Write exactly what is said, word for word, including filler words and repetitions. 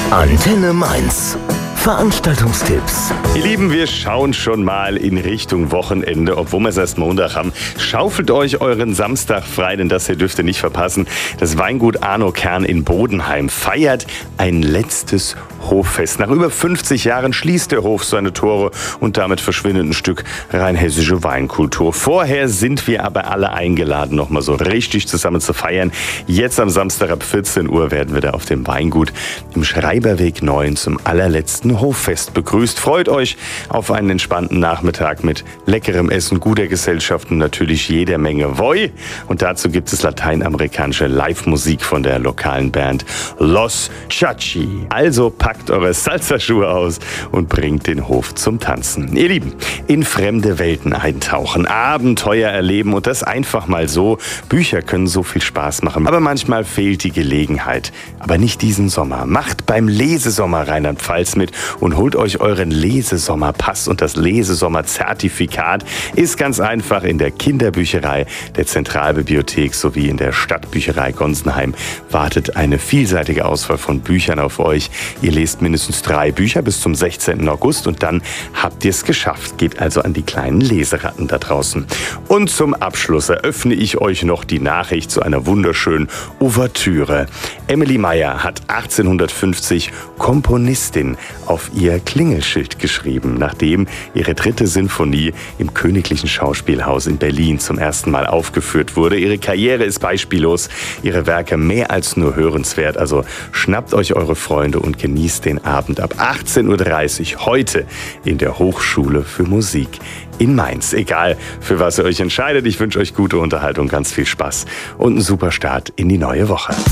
Antenne Mainz. Veranstaltungstipps. Ihr Lieben, wir schauen schon mal in Richtung Wochenende, obwohl wir es erst Montag haben. Schaufelt euch euren Samstag frei, denn das hier dürft ihr nicht verpassen. Das Weingut Arno Kern in Bodenheim feiert ein letztes Hoffest. Nach über fünfzig Jahren schließt der Hof seine Tore und damit verschwindet ein Stück rheinhessische Weinkultur. Vorher sind wir aber alle eingeladen, noch mal so richtig zusammen zu feiern. Jetzt am Samstag ab vierzehn Uhr werden wir da auf dem Weingut im Schreiberweg neun zum allerletzten Hoffest begrüßt. Freut euch auf einen entspannten Nachmittag mit leckerem Essen, guter Gesellschaft und natürlich jeder Menge Voi. Und dazu gibt es lateinamerikanische Live-Musik von der lokalen Band Los Chachi. Also packt eure Salsa-Schuhe aus und bringt den Hof zum Tanzen. Ihr Lieben, in fremde Welten eintauchen, Abenteuer erleben und das einfach mal so. Bücher können so viel Spaß machen, aber manchmal fehlt die Gelegenheit. Aber nicht diesen Sommer. Macht beim Lesesommer Rheinland-Pfalz mit und holt euch euren Lesesommerpass und das Lesesommerzertifikat. Ist ganz einfach in der Kinderbücherei der Zentralbibliothek sowie in der Stadtbücherei Gonsenheim wartet eine vielseitige Auswahl von Büchern auf euch. Ihr lest mindestens drei Bücher bis zum sechzehnten August und dann habt ihr es geschafft. Geht also an die kleinen Leseratten da draußen. Und zum Abschluss eröffne ich euch noch die Nachricht zu einer wunderschönen Ouvertüre. Emily Meyer hat achtzehnhundertfünfzig Komponistin auf ihr Klingelschild geschrieben, nachdem ihre dritte Sinfonie im Königlichen Schauspielhaus in Berlin zum ersten Mal aufgeführt wurde. Ihre Karriere ist beispiellos, ihre Werke mehr als nur hörenswert. Also schnappt euch eure Freunde und genießt den Abend ab achtzehn Uhr dreißig heute in der Hochschule für Musik in Mainz. Egal, für was ihr euch entscheidet, ich wünsche euch gute Unterhaltung, ganz viel Spaß und einen super Start in die neue Woche.